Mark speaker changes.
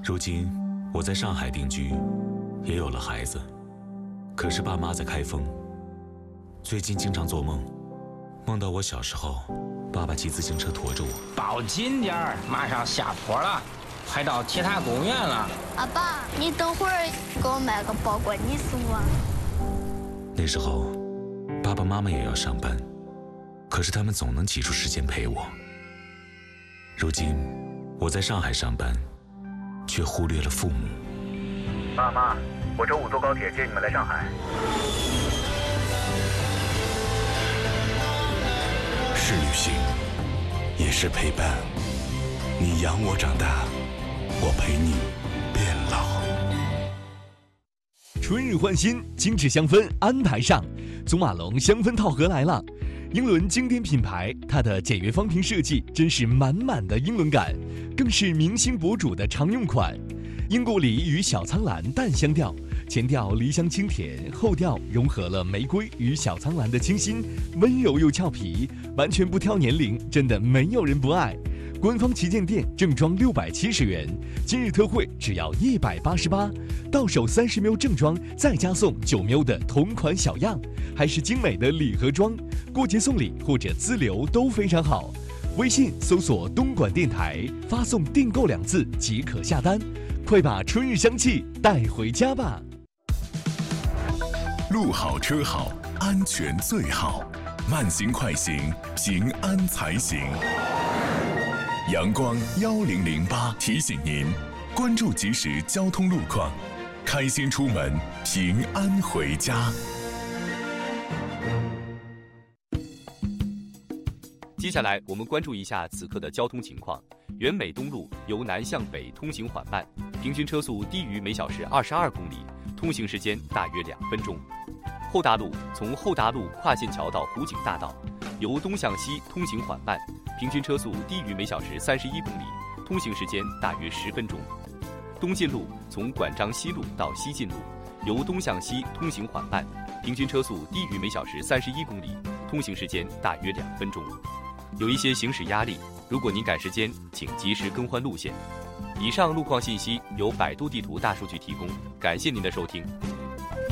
Speaker 1: 如今我在上海定居，也有了孩子，可是爸妈在开封。最近经常做梦，梦到我小时候，爸爸骑自行车驮着我。
Speaker 2: 抱紧点儿，马上下坡了，快到铁塔公园了。
Speaker 3: 阿爸，你等会儿给我买个包裹，你送我。
Speaker 1: 那时候，爸爸妈妈也要上班，可是他们总能挤出时间陪我。如今，我在上海上班，却忽略了父母。
Speaker 4: 爸妈，我周5坐高铁接你们来上海。
Speaker 5: 是旅行，也是陪伴。你养我长大，我陪你变老。
Speaker 6: 春日换新，精致香氛安排上，祖马龙香氛套盒来了。英伦经典品牌，它的简约方瓶设计真是满满的英伦感，更是明星博主的常用款。英国梨与小苍兰淡香调，前调梨香清甜，后调融合了玫瑰与小苍兰的清新，温柔又俏皮，完全不挑年龄，真的没有人不爱。官方旗舰店正装670元，今日特惠只要188，到手30ml正装，再加送9ml的同款小样，还是精美的礼盒装，过节送礼或者自留都非常好。微信搜索东莞电台，发送订购2字即可下单，快把春日香气带回家吧。
Speaker 5: 路好车好，安全最好，慢行快行，平安才行。阳光1008提醒您，关注即时交通路况，开心出门，平安回家。
Speaker 7: 接下来我们关注一下此刻的交通情况。原美东路由南向北通行缓慢，平均车速低于每小时22公里，通行时间大约2分钟。厚达路从厚达路跨线桥到湖景大道，由东向西通行缓慢，平均车速低于每小时31公里，通行时间大约10分钟。东进路从管章西路到西进路，由东向西通行缓慢，平均车速低于每小时31公里，通行时间大约2分钟。有一些行驶压力，如果您赶时间，请及时更换路线。以上路况信息由百度地图大数据提供，感谢您的收听。